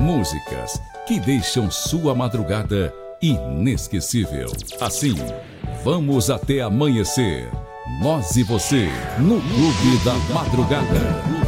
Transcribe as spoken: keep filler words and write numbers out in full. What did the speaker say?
Músicas que deixam sua madrugada inesquecível. Assim, vamos até amanhecer. Nós e você, no Clube da Madrugada.